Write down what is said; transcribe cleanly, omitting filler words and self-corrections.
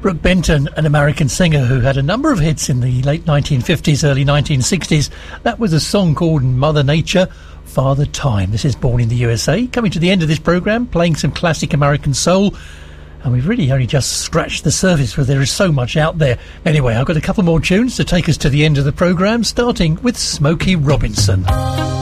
Brooke Benton, an American singer who had a number of hits in the late 1950s, early 1960s. That was a song called Mother Nature, Father Time. This is Born in the USA. Coming to the end of this programme, playing some classic American soul. And we've really only just scratched the surface, for there is so much out there. Anyway, I've got a couple more tunes to take us to the end of the programme, starting with Smokey Robinson.